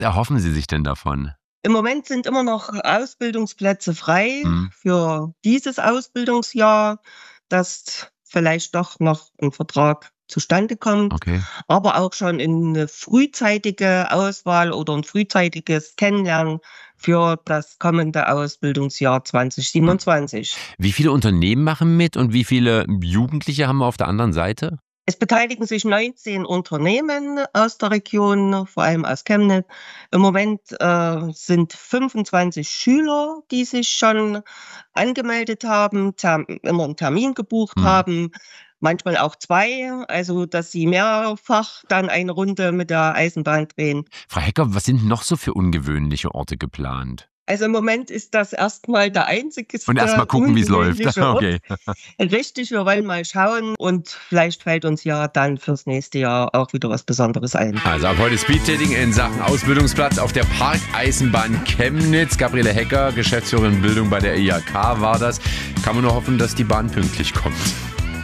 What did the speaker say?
erhoffen Sie sich denn davon? Im Moment sind immer noch Ausbildungsplätze frei Mhm. für dieses Ausbildungsjahr, dass vielleicht doch noch ein Vertrag zustande kommt, Okay. aber auch schon eine frühzeitige Auswahl oder ein frühzeitiges Kennenlernen für das kommende Ausbildungsjahr Hm. 2027. Wie viele Unternehmen machen mit und wie viele Jugendliche haben wir auf der anderen Seite? Es beteiligen sich 19 Unternehmen aus der Region, vor allem aus Chemnitz. Im Moment sind 25 Schüler, die sich schon angemeldet haben, immer einen Termin gebucht Mhm. haben, manchmal auch 2, also dass sie mehrfach dann eine Runde mit der Eisenbahn drehen. Frau Hecker, was sind noch so für ungewöhnliche Orte geplant? Also im Moment ist das erstmal der Und erst mal einzigste gucken, wie's läuft. ungewöhnliche Ort. Okay. Richtig, wir wollen mal schauen und vielleicht fällt uns ja dann fürs nächste Jahr auch wieder was Besonderes ein. Also ab heute Speeddating in Sachen Ausbildungsplatz auf der Parkeisenbahn Chemnitz. Gabriele Hecker, Geschäftsführerin Bildung bei der IHK war das. Kann man nur hoffen, dass die Bahn pünktlich kommt.